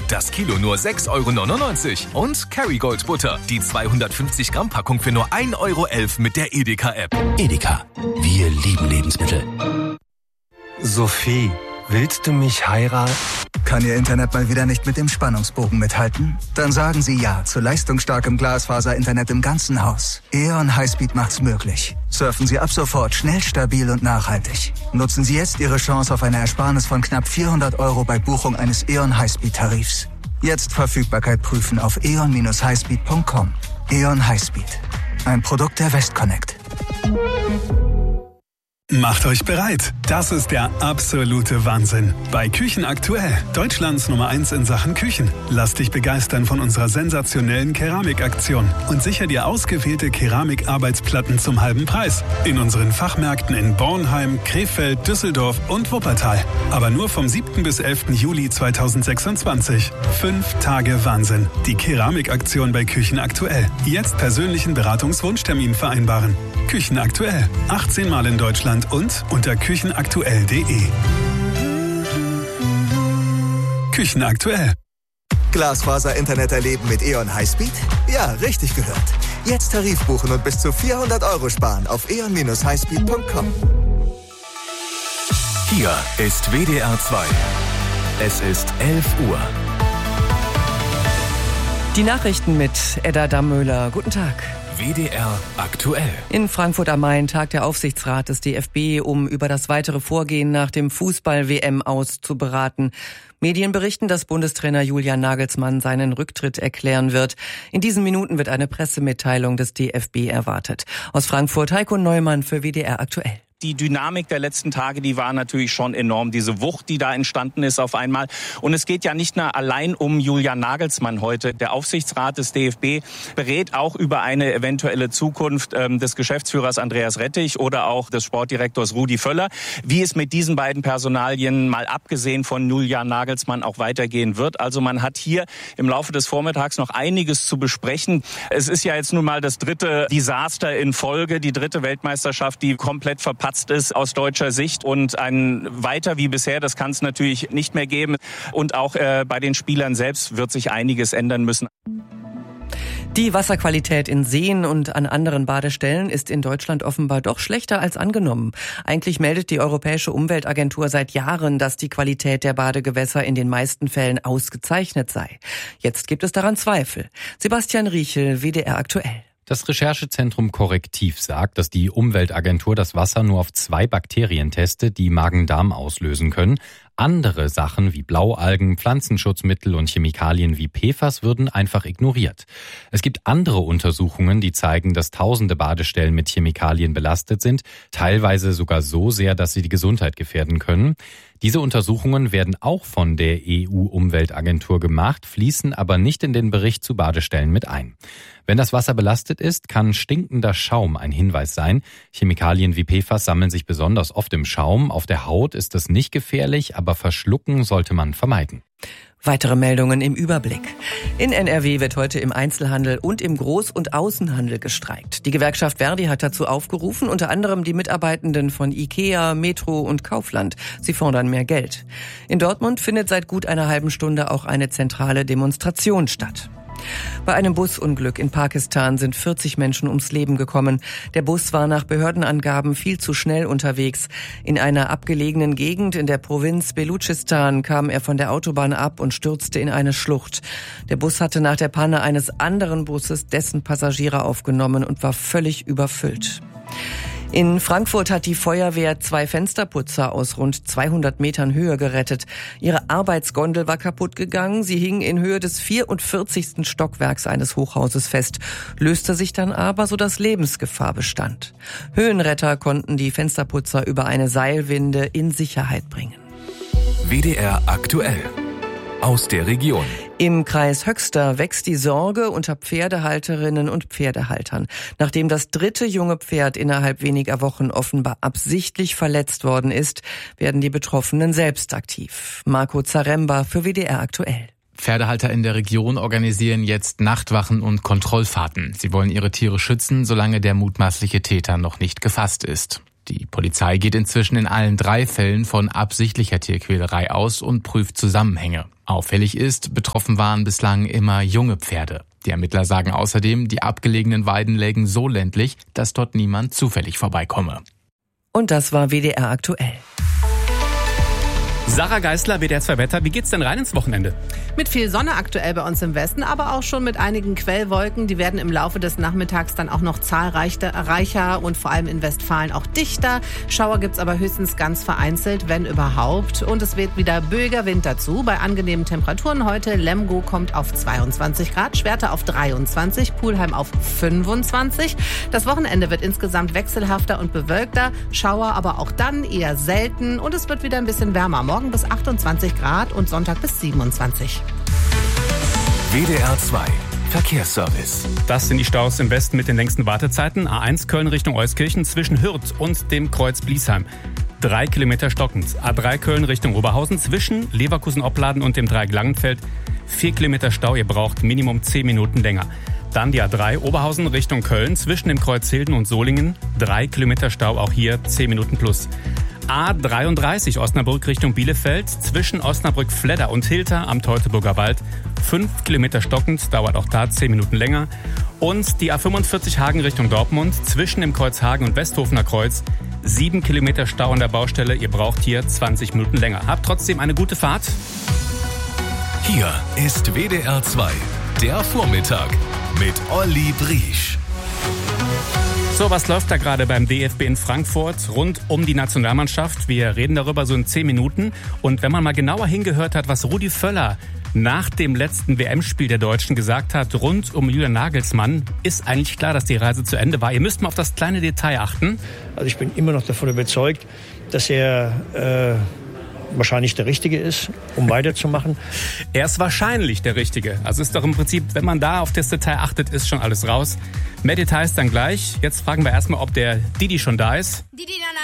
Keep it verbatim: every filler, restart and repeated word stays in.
das Kilo nur sechs Euro neunundneunzig. Und Kerrygold Butter, die zweihundertfünfzig Gramm Packung für nur ein Euro elf mit der Edeka-App. Edeka, wir lieben Lebensmittel. Sophie, willst du mich heiraten? Kann Ihr Internet mal wieder nicht mit dem Spannungsbogen mithalten? Dann sagen Sie ja zu leistungsstarkem Glasfaser-Internet im ganzen Haus. E O N Highspeed macht's möglich. Surfen Sie ab sofort schnell, stabil und nachhaltig. Nutzen Sie jetzt Ihre Chance auf eine Ersparnis von knapp vierhundert Euro bei Buchung eines E O N Highspeed-Tarifs. Jetzt Verfügbarkeit prüfen auf e o n dash highspeed punkt com. E O N Highspeed. Ein Produkt der Westconnect. Macht euch bereit. Das ist der absolute Wahnsinn. Bei Küchen aktuell. Deutschlands Nummer eins in Sachen Küchen. Lass dich begeistern von unserer sensationellen Keramikaktion und sicher dir ausgewählte Keramikarbeitsplatten zum halben Preis. In unseren Fachmärkten in Bornheim, Krefeld, Düsseldorf und Wuppertal. Aber nur vom siebten bis elften Juli zweitausendsechsundzwanzig. Fünf Tage Wahnsinn. Die Keramikaktion bei Küchen aktuell. Jetzt persönlichen Beratungswunschtermin vereinbaren. Küchen aktuell. achtzehn Mal in Deutschland und unter küchenaktuell punkt de. Küchen aktuell. Glasfaser-Internet erleben mit E O N Highspeed? Ja, richtig gehört. Jetzt Tarif buchen und bis zu vierhundert Euro sparen auf e o n dash highspeed punkt com. Hier ist W D R zwei. Es ist elf Uhr. Die Nachrichten mit Edda Dammöhler. Guten Tag. W D R aktuell. In Frankfurt am Main tagt der Aufsichtsrat des D F B, um über das weitere Vorgehen nach dem Fußball-W M aus zu beraten. Medien berichten, dass Bundestrainer Julian Nagelsmann seinen Rücktritt erklären wird. In diesen Minuten wird eine Pressemitteilung des D F B erwartet. Aus Frankfurt Heiko Neumann für W D R aktuell. Die Dynamik der letzten Tage, die war natürlich schon enorm. Diese Wucht, die da entstanden ist auf einmal. Und es geht ja nicht nur allein um Julian Nagelsmann heute. Der Aufsichtsrat des D F B berät auch über eine eventuelle Zukunft ähm, des Geschäftsführers Andreas Rettich oder auch des Sportdirektors Rudi Völler. Wie es mit diesen beiden Personalien, mal abgesehen von Julian Nagelsmann, auch weitergehen wird. Also man hat hier im Laufe des Vormittags noch einiges zu besprechen. Es ist ja jetzt nun mal das dritte Desaster in Folge, die dritte Weltmeisterschaft, die komplett verpasst ist aus deutscher Sicht, und ein weiter wie bisher, das kann es natürlich nicht mehr geben. Und auch äh, bei den Spielern selbst wird sich einiges ändern müssen. Die Wasserqualität in Seen und an anderen Badestellen ist in Deutschland offenbar doch schlechter als angenommen. Eigentlich meldet die Europäische Umweltagentur seit Jahren, dass die Qualität der Badegewässer in den meisten Fällen ausgezeichnet sei. Jetzt gibt es daran Zweifel. Sebastian Riechel, W D R aktuell. Das Recherchezentrum Korrektiv sagt, dass die Umweltagentur das Wasser nur auf zwei Bakterien testet, die Magen-Darm auslösen können. Andere Sachen wie Blaualgen, Pflanzenschutzmittel und Chemikalien wie P F A S würden einfach ignoriert. Es gibt andere Untersuchungen, die zeigen, dass tausende Badestellen mit Chemikalien belastet sind, teilweise sogar so sehr, dass sie die Gesundheit gefährden können. Diese Untersuchungen werden auch von der E U-Umweltagentur gemacht, fließen aber nicht in den Bericht zu Badestellen mit ein. Wenn das Wasser belastet ist, kann stinkender Schaum ein Hinweis sein. Chemikalien wie P F A S sammeln sich besonders oft im Schaum. Auf der Haut ist das nicht gefährlich, aber verschlucken sollte man vermeiden. Weitere Meldungen im Überblick. In N R W wird heute im Einzelhandel und im Groß- und Außenhandel gestreikt. Die Gewerkschaft Verdi hat dazu aufgerufen, unter anderem die Mitarbeitenden von IKEA, Metro und Kaufland. Sie fordern mehr Geld. In Dortmund findet seit gut einer halben Stunde auch eine zentrale Demonstration statt. Bei einem Busunglück in Pakistan sind vierzig Menschen ums Leben gekommen. Der Bus war nach Behördenangaben viel zu schnell unterwegs. In einer abgelegenen Gegend in der Provinz Belutschistan kam er von der Autobahn ab und stürzte in eine Schlucht. Der Bus hatte nach der Panne eines anderen Busses dessen Passagiere aufgenommen und war völlig überfüllt. In Frankfurt hat die Feuerwehr zwei Fensterputzer aus rund zweihundert Metern Höhe gerettet. Ihre Arbeitsgondel war kaputt gegangen. Sie hing in Höhe des vierundvierzigsten Stockwerks eines Hochhauses fest, löste sich dann aber, sodass Lebensgefahr bestand. Höhenretter konnten die Fensterputzer über eine Seilwinde in Sicherheit bringen. W D R aktuell. Aus der Region. Im Kreis Höxter wächst die Sorge unter Pferdehalterinnen und Pferdehaltern. Nachdem das dritte junge Pferd innerhalb weniger Wochen offenbar absichtlich verletzt worden ist, werden die Betroffenen selbst aktiv. Marco Zaremba für W D R aktuell. Pferdehalter in der Region organisieren jetzt Nachtwachen und Kontrollfahrten. Sie wollen ihre Tiere schützen, solange der mutmaßliche Täter noch nicht gefasst ist. Die Polizei geht inzwischen in allen drei Fällen von absichtlicher Tierquälerei aus und prüft Zusammenhänge. Auffällig ist, betroffen waren bislang immer junge Pferde. Die Ermittler sagen außerdem, die abgelegenen Weiden lägen so ländlich, dass dort niemand zufällig vorbeikomme. Und das war W D R aktuell. Sarah Geisler, W D R zwei Wetter. Wie geht's denn rein ins Wochenende? Mit viel Sonne aktuell bei uns im Westen, aber auch schon mit einigen Quellwolken. Die werden im Laufe des Nachmittags dann auch noch zahlreicher und vor allem in Westfalen auch dichter. Schauer gibt's aber höchstens ganz vereinzelt, wenn überhaupt. Und es weht wieder böiger Wind dazu. Bei angenehmen Temperaturen heute. Lemgo kommt auf zweiundzwanzig Grad, Schwerte auf dreiundzwanzig, Pulheim auf fünfundzwanzig. Das Wochenende wird insgesamt wechselhafter und bewölkter. Schauer aber auch dann eher selten. Und es wird wieder ein bisschen wärmer. Morgen bis achtundzwanzig Grad und Sonntag bis siebenundzwanzig. W D R zwei Verkehrsservice. Das sind die Staus im Westen mit den längsten Wartezeiten. A eins Köln Richtung Euskirchen zwischen Hürth und dem Kreuz Bliesheim. Drei Kilometer stockend. A drei Köln Richtung Oberhausen zwischen Leverkusen-Opladen und dem Dreieck Langenfeld. Vier Kilometer Stau, ihr braucht Minimum zehn Minuten länger. Dann die A drei Oberhausen Richtung Köln zwischen dem Kreuz Hilden und Solingen. Drei Kilometer Stau, auch hier zehn Minuten plus. A dreiunddreißig Osnabrück Richtung Bielefeld zwischen Osnabrück-Fledder und Hilter am Teutoburger Wald. Fünf Kilometer stockend, dauert auch da zehn Minuten länger. Und die A fünfundvierzig Hagen Richtung Dortmund zwischen dem Kreuz Hagen und Westhofener Kreuz. Sieben Kilometer Stau an der Baustelle, ihr braucht hier zwanzig Minuten länger. Habt trotzdem eine gute Fahrt. Hier ist W D R zwei, der Vormittag mit Olli Briesch. So, was läuft da gerade beim D F B in Frankfurt rund um die Nationalmannschaft? Wir reden darüber so in zehn Minuten. Und wenn man mal genauer hingehört hat, was Rudi Völler nach dem letzten W M-Spiel der Deutschen gesagt hat, rund um Julian Nagelsmann, ist eigentlich klar, dass die Reise zu Ende war. Ihr müsst mal auf das kleine Detail achten. Also ich bin immer noch davon überzeugt, dass er äh, wahrscheinlich der Richtige ist, um weiterzumachen. Er ist wahrscheinlich der Richtige. Also ist doch im Prinzip, wenn man da auf das Detail achtet, ist schon alles raus. Mehr Details dann gleich. Jetzt fragen wir erstmal, ob der Didi schon da ist. Didi, na,